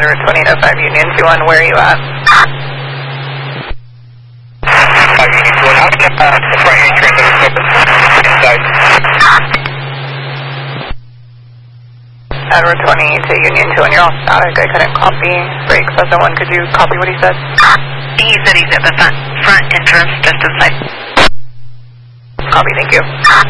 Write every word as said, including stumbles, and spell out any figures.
Route twenty to five Union two one, where are you at? five Union two one, out of the, uh, the front entrance of the open inside. At Route twenty to Union two one, you're all static. I couldn't copy. Break seven one, could you copy what he said? He said he's at the front, front entrance, just inside. Copy, thank you.